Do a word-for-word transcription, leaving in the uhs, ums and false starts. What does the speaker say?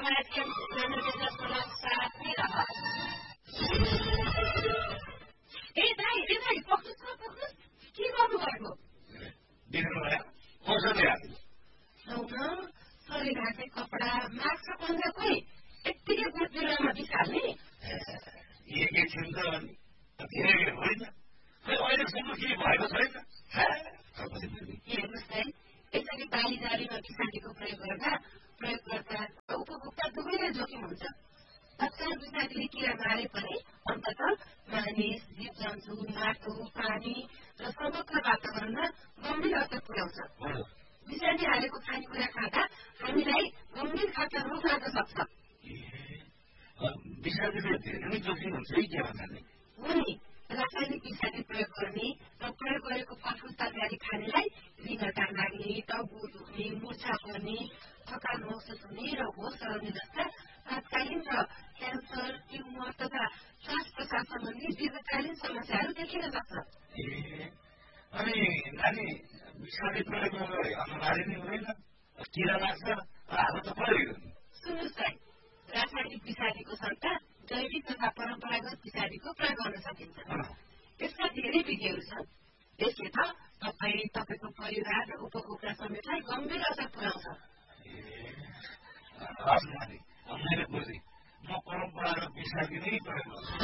FM उनानब्बे दशमलव सात मेगाहर्ज। ए दाइ ए दाइ पक्नुस् न पक्नुस् के गर्नुभएको देख्नुभयो औषधि हाल्नु न शरीर ढाक्ने कपडा मास्क पन्जा कोही यत्तिकै बोतबिरुवामा बिसाल्ने एकैछिन त धेरै होइन खै अहिलेसम्म केही भएको छैन हेर्नुहोस् है यसरी बाली जालीमा विषादीको प्रयोग गर्दा प्रयोगकर्ता र उपभोक्ता दुवैलाई जोखिम हुन्छ। तत्काल विषादीले किरा मारे पनि अन्तत मानिस जीव जन्तु माटो पानी र समग्र वातावरणमा गम्भीर असर पुर्याउँछ। विषादी हालेको खानेकुरा खाँदा हामीलाई गम्भीर खालका रोग लाग्न सक्छ। विषादीले धेरै नै जोखिम हुन्छ है के भन्नाले हो नि रासायनिक विषादी प्रयोग गर्ने र प्रयोग गरेको फलफुल तरकारी खानेलाई लिभर लाग्ने टाउको दुख्ने मुर्छा पर्ने थकान महसुस हुने र होस हराउने जस्ता तात्कालीन र क्यान्सर ट्युमर तथा श्वास प्रश्वास सम्बन्धी दीर्घकालीन समस्याहरू देखिन सक्छ। अनि नानी विषादी प्रयोग अनिवार्य नै हुँदैन किरा लाग्छ हाल्नु त पऱ्यो सुन्नुहोस् है रासायनिक विषादीको सट्टा जैविक तथा परम्परागत विषादीको प्रयोग गर्न सकिन्छ। यसका धेरै विधिहरू छन्। यसले त तपाईँ तपाईँको परिवार र उपभोक्ता समेतलाई गम्भीर असर पुर्याउँछ। मैले बुझेँ म परम्परागत विषादी नै प्रयोग गर्छु।